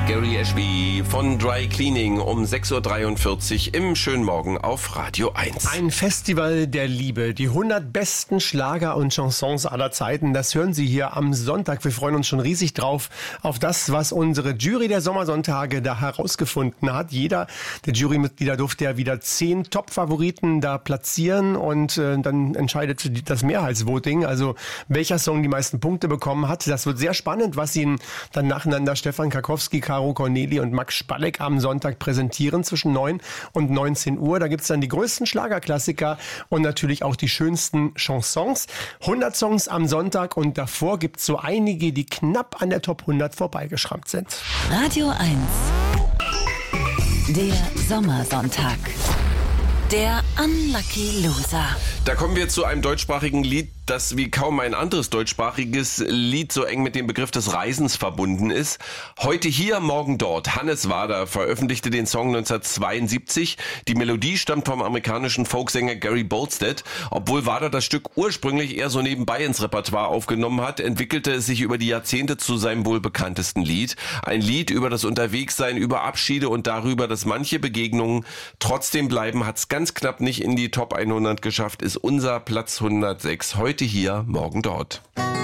Gary Ashby von Dry Cleaning um 6.43 Uhr im schönen Morgen auf Radio 1. Ein Festival der Liebe, die 100 besten Schlager und Chansons aller Zeiten, das hören Sie hier am Sonntag. Wir freuen uns schon riesig drauf, auf das, was unsere Jury der Sommersonntage da herausgefunden hat. Jeder der Jurymitglieder durfte ja wieder 10 Top-Favoriten da platzieren und dann entscheidet das Mehrheitsvoting, also welcher Song die meisten Punkte bekommen hat. Das wird sehr spannend, was Ihnen dann nacheinander Stefan Karkowski, Caro Corneli und Max Spalleck am Sonntag präsentieren zwischen 9 und 19 Uhr. Da gibt's dann die größten Schlagerklassiker und natürlich auch die schönsten Chansons. 100 Songs am Sonntag und davor gibt's so einige, die knapp an der Top 100 vorbeigeschrammt sind. Radio 1. Der Sommersonntag. Der Unlucky Loser. Da kommen wir zu einem deutschsprachigen Lied, das wie kaum ein anderes deutschsprachiges Lied so eng mit dem Begriff des Reisens verbunden ist. Heute hier, morgen dort. Hannes Wader veröffentlichte den Song 1972. Die Melodie stammt vom amerikanischen Folksänger Gary Bolstead. Obwohl Wader das Stück ursprünglich eher so nebenbei ins Repertoire aufgenommen hat, entwickelte es sich über die Jahrzehnte zu seinem wohl bekanntesten Lied. Ein Lied über das Unterwegssein, über Abschiede und darüber, dass manche Begegnungen trotzdem bleiben, hat's ganz knapp nicht in die Top 100 geschafft, ist unser Platz 106. Heute hier, morgen dort.